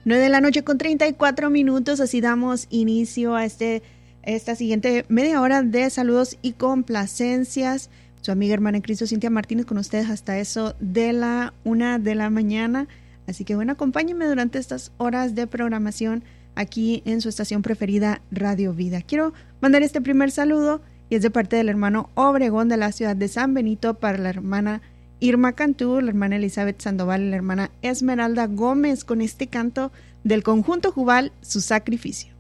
9 de la noche con 34 minutos, así damos inicio a esta siguiente media hora de saludos y complacencias. Su amiga hermana en Cristo, Cintia Martínez, con ustedes hasta eso de la 1 de la mañana. Así que bueno, acompáñenme durante estas horas de programación aquí en su estación preferida, Radio Vida. Quiero mandar este primer saludo y es de parte del hermano Obregón de la ciudad de San Benito para la hermana Irma Cantú, la hermana Elizabeth Sandoval y la hermana Esmeralda Gómez con este canto del conjunto Jubal, Su Sacrificio.